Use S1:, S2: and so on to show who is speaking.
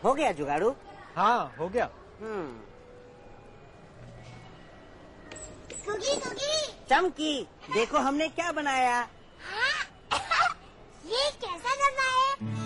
S1: हो गया जुगाड़ू?
S2: हाँ हो गया।
S3: कुकी कुकी
S1: चमकी, देखो हमने क्या बनाया।
S3: हाँ? ये कैसा डब्बा है?